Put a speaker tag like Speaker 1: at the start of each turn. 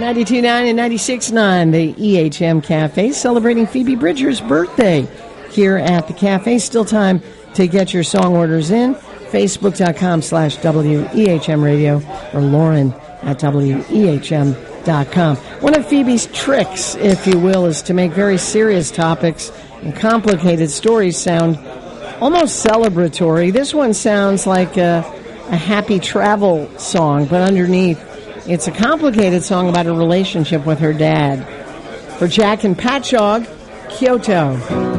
Speaker 1: 92.9 and 96.9, the EHM Cafe, celebrating Phoebe Bridgers' birthday here at the cafe. Still time to get your song orders in. Facebook.com/WEHM Radio or Lauren at WEHM.com. One of Phoebe's tricks, if you will, is to make very serious topics and complicated stories sound almost celebratory. This one sounds like a happy travel song, but underneath it's a complicated song about a relationship with her dad. For Jack and Patchogue, Kyoto.